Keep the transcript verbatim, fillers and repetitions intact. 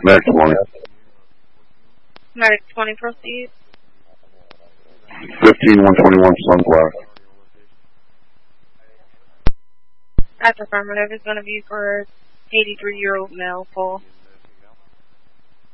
Medic twenty. Medic twenty, proceed. fifteen one twenty-one Sunclass. That's affirmative. It's going to be for eighty-three-year-old male, Paul.